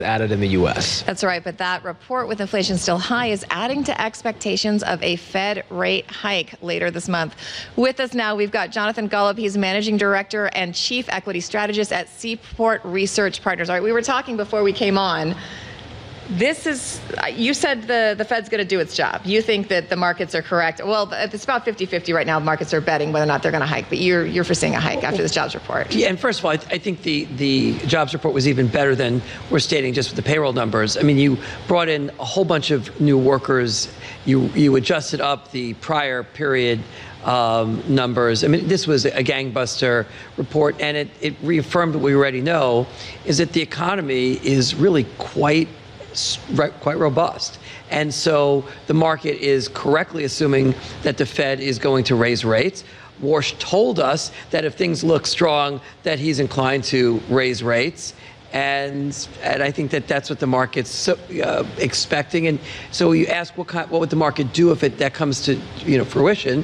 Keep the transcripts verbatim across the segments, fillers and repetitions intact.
added in the U S. That's right, but that report with inflation still high is adding to expectations of a Fed rate hike later this month. With us now, we've got Jonathan Golub. He's Managing Director and Chief Equity Strategist at Seaport Research Partners. All right, we were talking before we came on. This is, you said the, the Fed's going to do its job. You think that the markets are correct. Well, it's about fifty fifty right now. Markets are betting whether or not they're going to hike, but you're, you're foreseeing a hike after this jobs report. Yeah, and first of all, I, th I think the, the jobs report was even better than we're stating just with the payroll numbers. I mean, you brought in a whole bunch of new workers. You, you adjusted up the prior period um, numbers. I mean, this was a gangbuster report, and it, it reaffirmed what we already know, is that the economy is really quite quite robust. And so the market is correctly assuming that the Fed is going to raise rates. Warsh told us that if things look strong, that he's inclined to raise rates. And, and I think that that's what the market's so, uh, expecting. And so you ask what, kind, what would the market do if it, that comes to you know, fruition?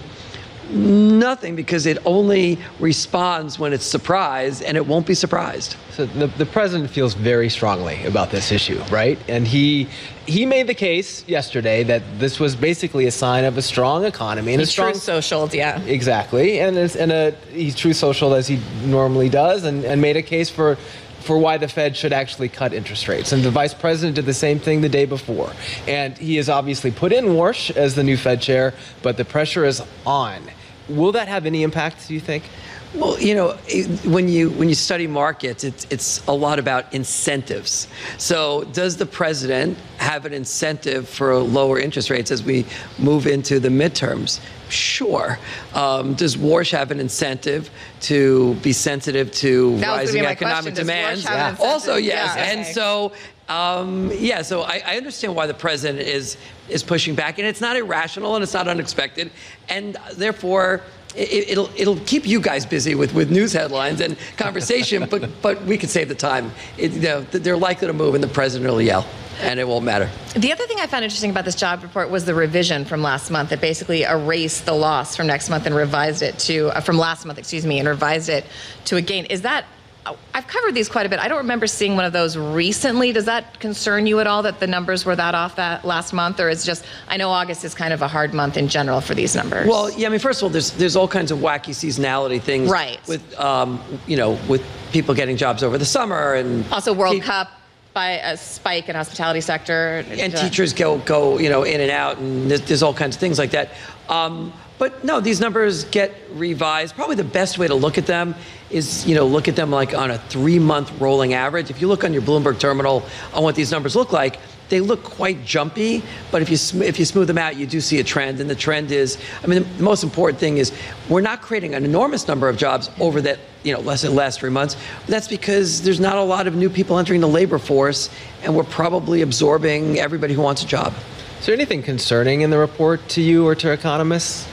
Nothing, because it only responds when it's surprised, and it won't be surprised. So the, the president feels very strongly about this issue, right? And he he made the case yesterday that this was basically a sign of a strong economy and he's a strong true socialed, yeah. Exactly, and it's, and a, he's true social as he normally does, and, and made a case for. for why the Fed should actually cut interest rates. And the vice president did the same thing the day before. And he has obviously put in Warsh as the new Fed chair, but the pressure is on. Will that have any impact, do you think? Well, you know, when you when you study markets, it's it's a lot about incentives. So does the president have an incentive for lower interest rates as we move into the midterms? Sure. Um, does Warsh have an incentive to be sensitive to that rising was economic question. demands? Yeah. Also, yes. Yeah, and okay. so, um, yeah, so I, I understand why the president is is pushing back, and it's not irrational and it's not unexpected, and therefore it, it'll it'll keep you guys busy with, with news headlines and conversation, but but we can save the time. It, you know, they're likely to move, and the president will yell, and it won't matter. The other thing I found interesting about this job report was the revision from last month that basically erased the loss from next month and revised it to, uh, from last month, excuse me, and revised it to a gain. Is that, I've covered these quite a bit. I don't remember seeing one of those recently. Does that concern you at all that the numbers were that off that last month? Or is just, I know August is kind of a hard month in general for these numbers. Well, yeah, I mean, first of all, there's there's all kinds of wacky seasonality things. Right. With, um, you know, with people getting jobs over the summer and. Also World Cup. By a spike in hospitality sector. And teachers go, go, you know, in and out, and there's, there's all kinds of things like that. Um, but no, these numbers get revised. Probably the best way to look at them is, you know, look at them like on a three-month rolling average. If you look on your Bloomberg terminal on what these numbers look like, they look quite jumpy, but if you sm if you smooth them out, you do see a trend, and the trend is, I mean, the, the most important thing is we're not creating an enormous number of jobs over that, you know, less than the last three months. That's because there's not a lot of new people entering the labor force, and we're probably absorbing everybody who wants a job. Is there anything concerning in the report to you or to economists?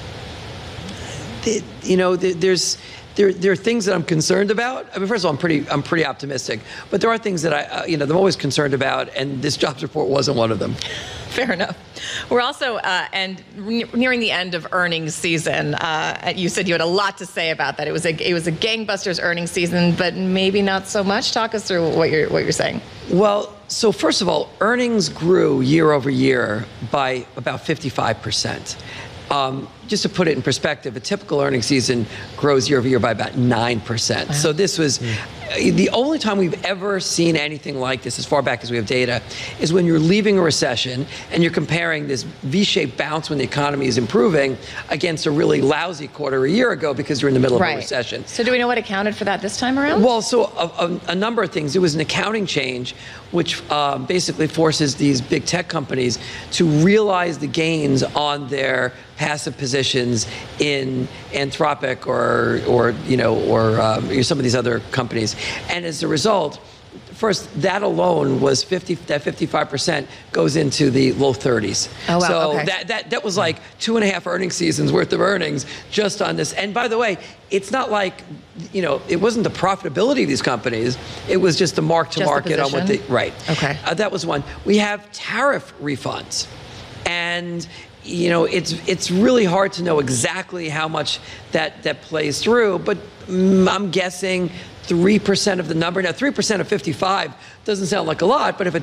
The, you know, the, there's. There, there are things that I'm concerned about. I mean, first of all, I'm pretty, I'm pretty optimistic. But there are things that I, uh, you know, I'm always concerned about, and this jobs report wasn't one of them. Fair enough. We're also uh, and nearing the end of earnings season. Uh, you said you had a lot to say about that. It was a, it was a gangbusters earnings season, but maybe not so much. Talk us through what you're, what you're saying. Well, so first of all, earnings grew year over year by about fifty-five percent. Um, just to put it in perspective, a typical earnings season grows year over year by about nine percent. Wow. So this was mm. the only time we've ever seen anything like this, as far back as we have data, is when you're leaving a recession and you're comparing this V-shaped bounce when the economy is improving against a really lousy quarter a year ago because you're in the middle right. of a recession. So do we know what accounted for that this time around? Well, so a, a, a number of things. It was an accounting change which um, basically forces these big tech companies to realize the gains on their passive positions in Anthropic or, or you know, or um, some of these other companies. And as a result, first, that alone was fifty, that fifty-five percent goes into the low thirties. Oh, wow. So okay. that, that, that was like two and a half earnings seasons worth of earnings just on this. And by the way, it's not like, you know, it wasn't the profitability of these companies. It was just the mark to just market on what they, right. Okay. Uh, that was one. We have tariff refunds. And you know, it's it's really hard to know exactly how much that that plays through, but mm, I'm guessing three percent of the number. Now, three percent of fifty-five doesn't sound like a lot, but if it